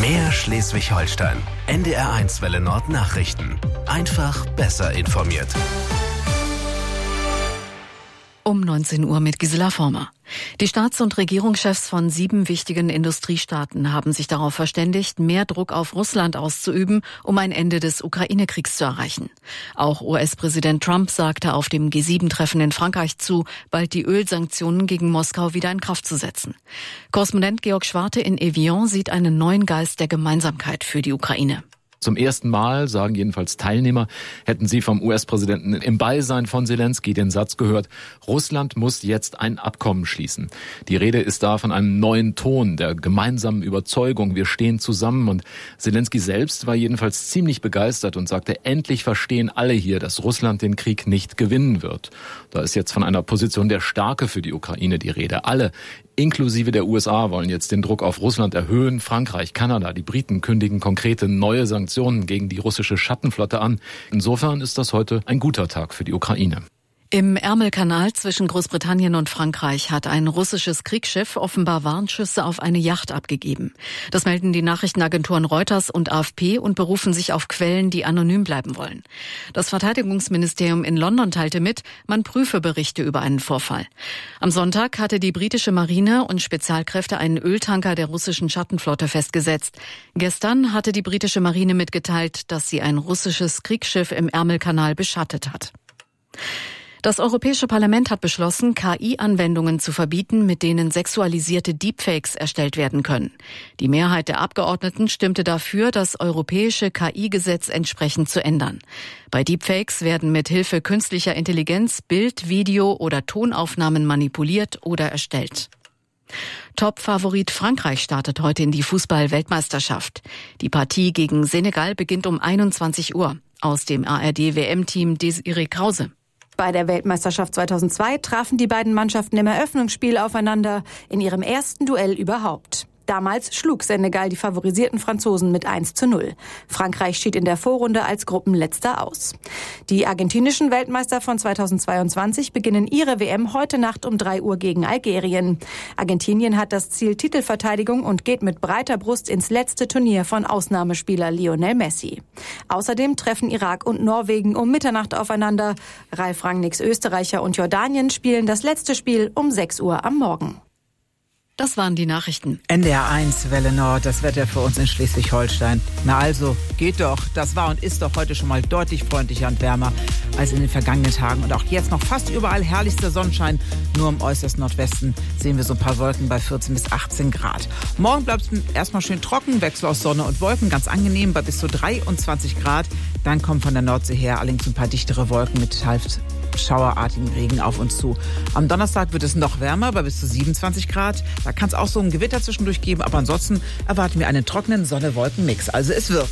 Mehr Schleswig-Holstein. NDR1 Welle Nord Nachrichten. Einfach besser informiert. Um 19 Uhr mit Gisela Former. Die Staats- und Regierungschefs von 7 wichtigen Industriestaaten haben sich darauf verständigt, mehr Druck auf Russland auszuüben, um ein Ende des Ukraine-Kriegs zu erreichen. Auch US-Präsident Trump sagte auf dem G7-Treffen in Frankreich zu, bald die Ölsanktionen gegen Moskau wieder in Kraft zu setzen. Korrespondent Georg Schwarte in Evian sieht einen neuen Geist der Gemeinsamkeit für die Ukraine. Zum ersten Mal, sagen jedenfalls Teilnehmer, hätten sie vom US-Präsidenten im Beisein von Selenskyj den Satz gehört, Russland muss jetzt ein Abkommen schließen. Die Rede ist da von einem neuen Ton, der gemeinsamen Überzeugung, wir stehen zusammen. Und Selenskyj selbst war jedenfalls ziemlich begeistert und sagte, endlich verstehen alle hier, dass Russland den Krieg nicht gewinnen wird. Da ist jetzt von einer Position der Stärke für die Ukraine die Rede. Alle, inklusive der USA, wollen jetzt den Druck auf Russland erhöhen. Frankreich, Kanada, die Briten kündigen konkrete neue Sanktionen gegen die russische Schattenflotte an. Insofern ist das heute ein guter Tag für die Ukraine. Im Ärmelkanal zwischen Großbritannien und Frankreich hat ein russisches Kriegsschiff offenbar Warnschüsse auf eine Yacht abgegeben. Das melden die Nachrichtenagenturen Reuters und AFP und berufen sich auf Quellen, die anonym bleiben wollen. Das Verteidigungsministerium in London teilte mit, man prüfe Berichte über einen Vorfall. Am Sonntag hatte die britische Marine und Spezialkräfte einen Öltanker der russischen Schattenflotte festgesetzt. Gestern hatte die britische Marine mitgeteilt, dass sie ein russisches Kriegsschiff im Ärmelkanal beschattet hat. Das Europäische Parlament hat beschlossen, KI-Anwendungen zu verbieten, mit denen sexualisierte Deepfakes erstellt werden können. Die Mehrheit der Abgeordneten stimmte dafür, das europäische KI-Gesetz entsprechend zu ändern. Bei Deepfakes werden mit Hilfe künstlicher Intelligenz Bild-, Video- oder Tonaufnahmen manipuliert oder erstellt. Top-Favorit Frankreich startet heute in die Fußball-Weltmeisterschaft. Die Partie gegen Senegal beginnt um 21 Uhr. Aus dem ARD-WM-Team Desiree Krause. Bei der Weltmeisterschaft 2002 trafen die beiden Mannschaften im Eröffnungsspiel aufeinander, in ihrem ersten Duell überhaupt. Damals schlug Senegal die favorisierten Franzosen mit 1:0. Frankreich schied in der Vorrunde als Gruppenletzter aus. Die argentinischen Weltmeister von 2022 beginnen ihre WM heute Nacht um 3 Uhr gegen Algerien. Argentinien hat das Ziel Titelverteidigung und geht mit breiter Brust ins letzte Turnier von Ausnahmespieler Lionel Messi. Außerdem treffen Irak und Norwegen um Mitternacht aufeinander. Ralf Rangnicks Österreicher und Jordanien spielen das letzte Spiel um 6 Uhr am Morgen. Das waren die Nachrichten. NDR1 Welle Nord, das Wetter für uns in Schleswig-Holstein. Na also, geht doch. Das war und ist doch heute schon mal deutlich freundlicher und wärmer als in den vergangenen Tagen. Und auch jetzt noch fast überall herrlichster Sonnenschein. Nur im äußersten Nordwesten sehen wir so ein paar Wolken bei 14 bis 18 Grad. Morgen bleibt es erstmal schön trocken, Wechsel aus Sonne und Wolken, ganz angenehm bei bis zu 23 Grad. Dann kommen von der Nordsee her allerdings ein paar dichtere Wolken mit schauerartigen Regen auf uns zu. Am Donnerstag wird es noch wärmer, bei bis zu 27 Grad. Da kann es auch so ein Gewitter zwischendurch geben, aber ansonsten erwarten wir einen trockenen Sonne-Wolken-Mix. Also es wird.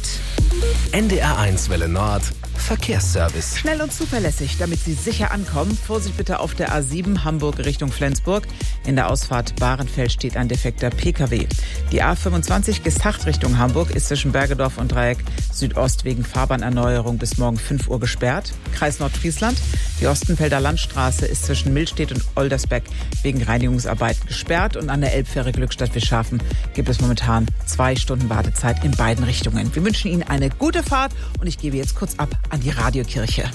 NDR1 Welle Nord Verkehrsservice. Schnell und zuverlässig, damit Sie sicher ankommen. Vorsicht bitte auf der A7 Hamburg Richtung Flensburg. In der Ausfahrt Bahrenfeld steht ein defekter PKW. Die A25 Gestacht Richtung Hamburg ist zwischen Bergedorf und Dreieck Südost wegen Fahrbahnerneuerung bis morgen 5 Uhr gesperrt. Kreis Nordfriesland. Die Ostenfelder Landstraße ist zwischen Millstedt und Oldersbeck wegen Reinigungsarbeiten gesperrt. Und an der Elbfähre Glückstadt-Wischhafen gibt es momentan 2 Stunden Wartezeit in beiden Richtungen. Wir wünschen Ihnen eine gute Fahrt und ich gebe jetzt kurz ab an die Radiokirche.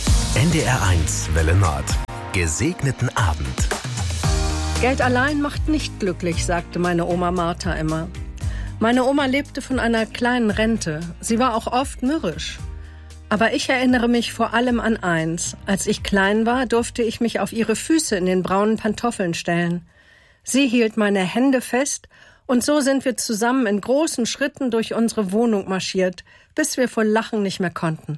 NDR1 Welle Nord. Gesegneten Abend. Geld allein macht nicht glücklich, sagte meine Oma Martha immer. Meine Oma lebte von einer kleinen Rente. Sie war auch oft mürrisch. Aber ich erinnere mich vor allem an eins. Als ich klein war, durfte ich mich auf ihre Füße in den braunen Pantoffeln stellen. Sie hielt meine Hände fest und so sind wir zusammen in großen Schritten durch unsere Wohnung marschiert, bis wir vor Lachen nicht mehr konnten.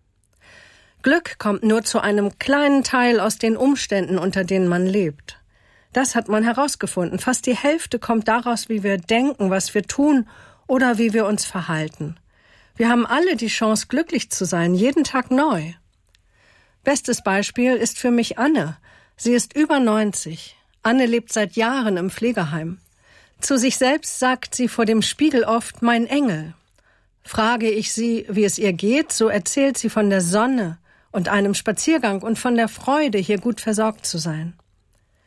Glück kommt nur zu einem kleinen Teil aus den Umständen, unter denen man lebt. Das hat man herausgefunden. Fast die Hälfte kommt daraus, wie wir denken, was wir tun oder wie wir uns verhalten. Wir haben alle die Chance, glücklich zu sein, jeden Tag neu. Bestes Beispiel ist für mich Anne. Sie ist über 90. Anne lebt seit Jahren im Pflegeheim. Zu sich selbst sagt sie vor dem Spiegel oft, mein Engel. Frage ich sie, wie es ihr geht, so erzählt sie von der Sonne und einem Spaziergang und von der Freude, hier gut versorgt zu sein.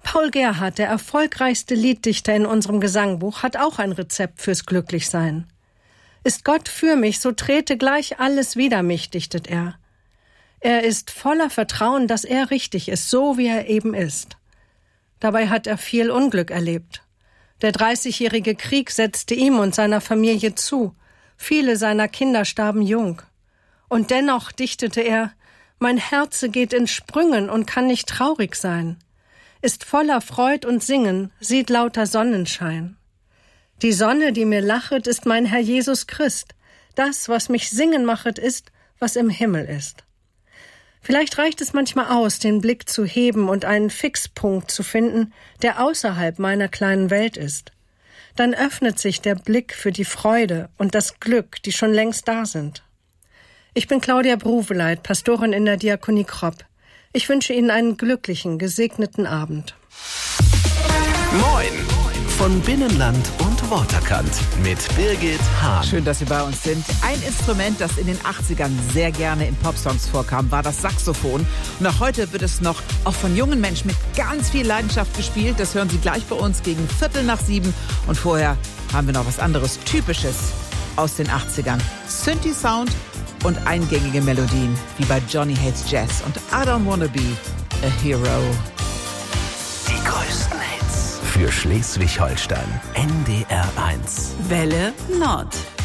Paul Gerhardt, der erfolgreichste Lieddichter in unserem Gesangbuch, hat auch ein Rezept fürs Glücklichsein. Ist Gott für mich, so trete gleich alles wider mich, dichtet er. Er ist voller Vertrauen, dass er richtig ist, so wie er eben ist. Dabei hat er viel Unglück erlebt. Der 30-jährige Krieg setzte ihm und seiner Familie zu. Viele seiner Kinder starben jung. Und dennoch dichtete er: Mein Herze geht in Sprüngen und kann nicht traurig sein. Ist voller Freud und Singen, sieht lauter Sonnenschein. Die Sonne, die mir lachet, ist mein Herr Jesus Christ. Das, was mich singen machet, ist, was im Himmel ist. Vielleicht reicht es manchmal aus, den Blick zu heben und einen Fixpunkt zu finden, der außerhalb meiner kleinen Welt ist. Dann öffnet sich der Blick für die Freude und das Glück, die schon längst da sind. Ich bin Claudia Bruweleit, Pastorin in der Diakonie Kropp. Ich wünsche Ihnen einen glücklichen, gesegneten Abend. Moin von Binnenland und Waterkant mit Birgit Hahn. Schön, dass Sie bei uns sind. Ein Instrument, das in den 80ern sehr gerne in Popsongs vorkam, war das Saxophon. Und auch heute wird es noch auch von jungen Menschen mit ganz viel Leidenschaft gespielt. Das hören Sie gleich bei uns gegen 6:45. Und vorher haben wir noch was anderes Typisches aus den 80ern. Synthi-Sound und eingängige Melodien, wie bei Johnny Hates Jazz und I Don't Wanna Be a Hero. Die größten Hits für Schleswig-Holstein. NDR 1. Welle Nord.